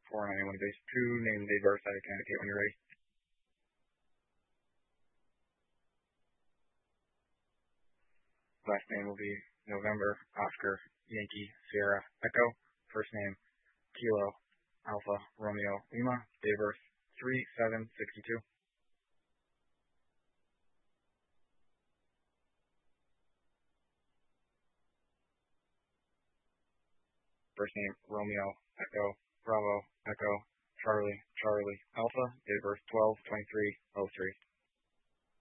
491 base 2, name, date, birth, I can indicate when you're ready. Last name will be November, Oscar, Yankee, Sierra, Echo. First name, Kilo, Alpha, Romeo, Lima. Date of birth, 3/7/62. First name, Romeo, Echo, Bravo, Echo, Charlie, Charlie, Alpha. Date of birth, 12/23/03.